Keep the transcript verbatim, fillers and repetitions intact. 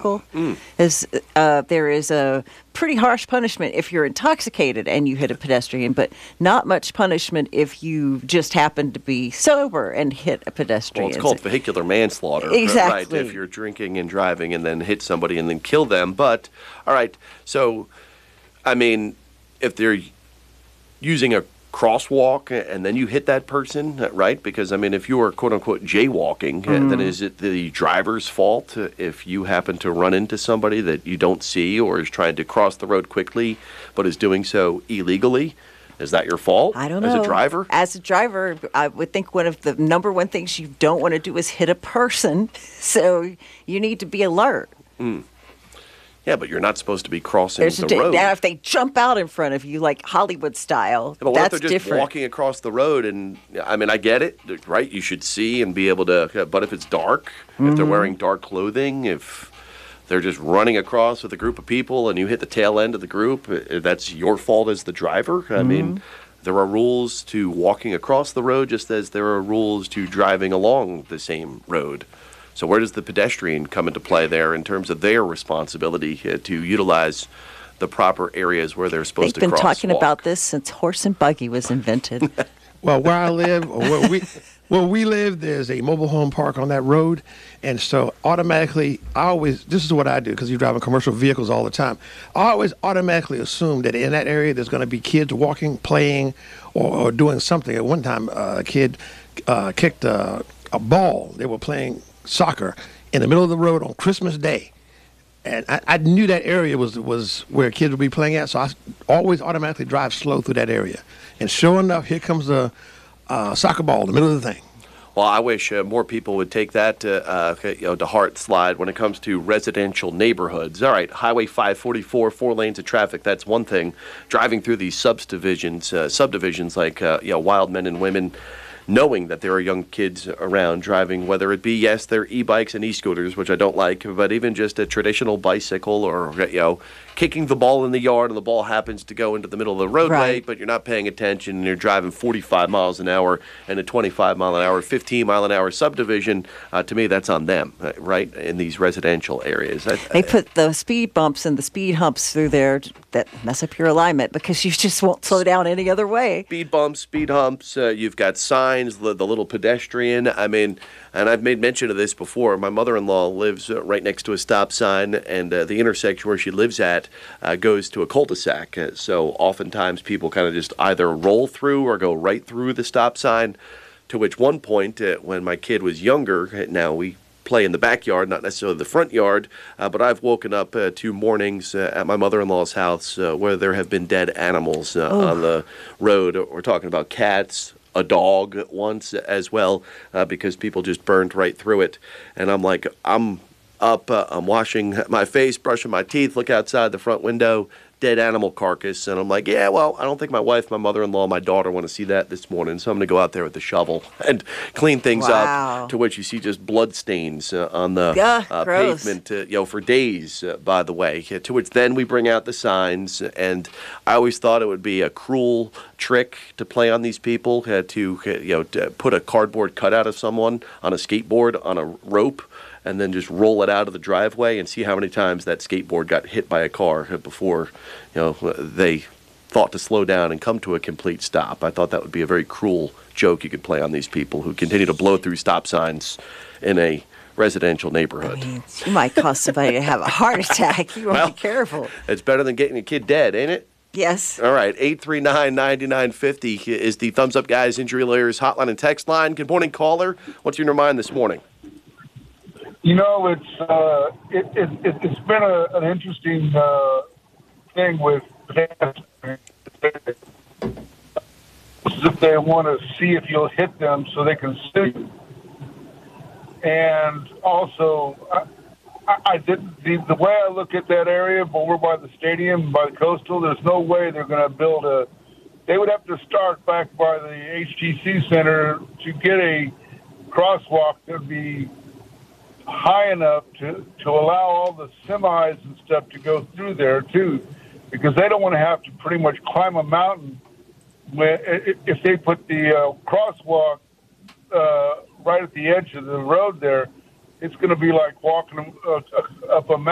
vehicle. Mm. Is uh, there is a pretty harsh punishment if you're intoxicated and you hit a pedestrian, but not much punishment if you just happen to be sober and hit a pedestrian. Well, it's called vehicular manslaughter. Exactly. Right, if you're drinking and driving and then hit somebody and then kill them. But, all right, so, I mean, if they're using a crosswalk and then you hit that person, right? Because, I mean, if you are, quote-unquote, jaywalking, mm. then is it the driver's fault if you happen to run into somebody that you don't see or is trying to cross the road quickly but is doing so illegally? Is that your fault? I don't know. As a driver? As a driver, I would think one of the number one things you don't want to do is hit a person, so you need to be alert. Mm. Yeah, but you're not supposed to be crossing There's the a, road. Now, if they jump out in front of you, like Hollywood style, but what that's if they're just different. walking across the road? And I mean, I get it, right? You should see and be able to. But if it's dark, mm-hmm. if they're wearing dark clothing, if they're just running across with a group of people and you hit the tail end of the group, that's your fault as the driver. I mm-hmm. mean, there are rules to walking across the road, just as there are rules to driving along the same road. So where does the pedestrian come into play there in terms of their responsibility uh, to utilize the proper areas where they're supposed They've to been crosswalk? talking about this since horse and buggy was invented. Well, where I live, or where we where we live, there's a mobile home park on that road, and so automatically, I always this is what I do because you're driving commercial vehicles all the time. I always automatically assume that in that area there's going to be kids walking, playing, or, or doing something. At one time, uh, a kid uh, kicked a, a ball. They were playing soccer in the middle of the road on Christmas Day. And I, I knew that area was was where kids would be playing at, so I always automatically drive slow through that area. And sure enough, here comes the uh, soccer ball in the middle of the thing. Well, I wish uh, more people would take that uh, uh, you know, to heart, Slide, when it comes to residential neighborhoods. All right, Highway five forty-four, four lanes of traffic, that's one thing. Driving through these subdivisions, uh, subdivisions like uh, you know, Wild Men and Women, knowing that there are young kids around driving, whether it be, yes, their e-bikes and e-scooters, which I don't like, but even just a traditional bicycle or, you know, kicking the ball in the yard and the ball happens to go into the middle of the roadway, right. but you're not paying attention and you're driving forty-five miles an hour in a twenty-five mile an hour, fifteen mile an hour subdivision. Uh, to me, that's on them, right, in these residential areas. I, they put the speed bumps and the speed humps through there that mess up your alignment because you just won't slow down any other way. Speed bumps, speed humps, uh, you've got signs, the, the little pedestrian. I mean, and I've made mention of this before. My mother-in-law lives uh, right next to a stop sign, and uh, the intersection where she lives at uh, goes to a cul-de-sac. Uh, so oftentimes people kind of just either roll through or go right through the stop sign, to which one point uh, when my kid was younger, now we play in the backyard, not necessarily the front yard, uh, but I've woken up uh, two mornings uh, at my mother-in-law's house uh, where there have been dead animals uh, oh. on the road. We're talking about cats, a dog once as well, uh, because people just burned right through it. And I'm like, I'm up, uh, I'm washing my face, brushing my teeth, look outside the front window, dead animal carcass, and I'm like, yeah, well, I don't think my wife, my mother-in-law, my daughter want to see that this morning, so I'm going to go out there with the shovel and clean things wow. up, to which you see just blood stains uh, on the yeah, uh, gross. pavement, uh, you know, for days, uh, by the way, uh, to which then we bring out the signs, and I always thought it would be a cruel trick to play on these people, uh, to, uh, you know, to put a cardboard cutout of someone on a skateboard on a rope, and then just roll it out of the driveway and see how many times that skateboard got hit by a car before, you know, they thought to slow down and come to a complete stop. I thought that would be a very cruel joke you could play on these people who continue to blow through stop signs in a residential neighborhood. I mean, you might cause somebody to have a heart attack. You want well, to be careful. It's better than getting a kid dead, ain't it? Yes. All right, eight three nine, nine nine five zero is the Thumbs Up Guys Injury Lawyers hotline and text line. Good morning, caller. What's on your mind this morning? You know, it's uh, it, it, it, it's been a, an interesting uh, thing with pedestrians. If they want to see if you'll hit them so they can sue you. And also, I, I, I did the, the way I look at that area over by the stadium, by the coastal, there's no way they're going to build a, they would have to start back by the H T C Center to get a crosswalk that would be high enough to, to allow all the semis and stuff to go through there, too, because they don't want to have to pretty much climb a mountain when, if they put the uh, crosswalk uh, right at the edge of the road there. It's going to be like walking uh, up a mountain.